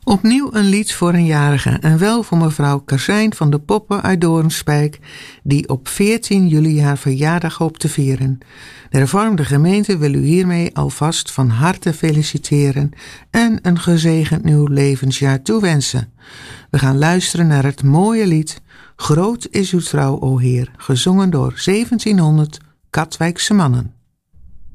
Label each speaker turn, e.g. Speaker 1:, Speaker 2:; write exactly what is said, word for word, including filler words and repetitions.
Speaker 1: Opnieuw een lied voor een jarige en wel voor mevrouw Karsijn van de Poppen uit Doornspijk, die op veertien juli haar verjaardag hoopt te vieren. De hervormde gemeente wil u hiermee alvast van harte feliciteren en een gezegend nieuw levensjaar toewensen. We gaan luisteren naar het mooie lied Groot is uw trouw, o Heer, gezongen door zeventienhonderd Katwijkse mannen.